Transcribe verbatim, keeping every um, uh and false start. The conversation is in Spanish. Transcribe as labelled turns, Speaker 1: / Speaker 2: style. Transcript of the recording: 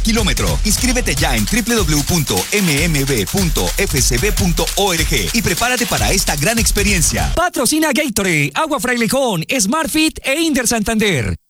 Speaker 1: kilómetro. Inscríbete ya en doble u doble u doble u punto eme eme be punto efe ce be punto org y prepárate para esta gran experiencia.
Speaker 2: Patrocina Gatorade, Agua Frailejón, Smartfit e Inder Santander.